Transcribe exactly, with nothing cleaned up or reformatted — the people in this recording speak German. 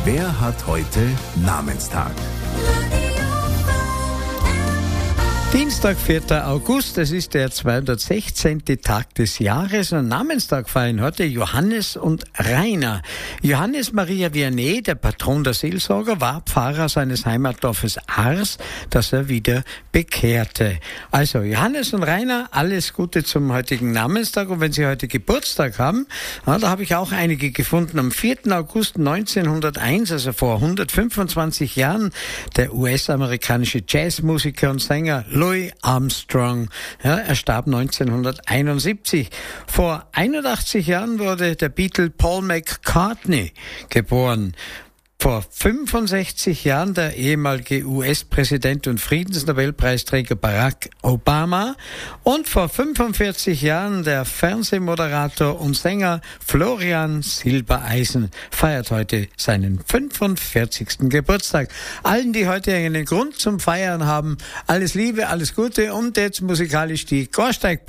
Wer hat heute Namenstag? Dienstag, vierter August, es ist der zweihundertsechzehnte Tag des Jahres und Namenstag feiern heute Johannes und Rainer. Johannes Maria Vianney, der Patron der Seelsorger, war Pfarrer seines Heimatdorfes Ars, das er wieder bekehrte. Also Johannes und Rainer, alles Gute zum heutigen Namenstag, und wenn Sie heute Geburtstag haben, ja, da habe ich auch einige gefunden. Am vierten August neunzehnhunderteins, also vor hundertfünfundzwanzig Jahren, der U S-amerikanische Jazzmusiker und Sänger Louis Armstrong. Ja, er starb neunzehnhunderteinundsiebzig. Vor einundachtzig Jahren wurde der Beatle Paul McCartney geboren. Vor fünfundsechzig Jahren der ehemalige U S-Präsident und Friedensnobelpreisträger Barack Obama und vor fünfundvierzig Jahren der Fernsehmoderator und Sänger Florian Silbereisen feiert heute seinen fünfundvierzigsten Geburtstag. Allen, die heute einen Grund zum Feiern haben, alles Liebe, alles Gute und jetzt musikalisch die Gorsteig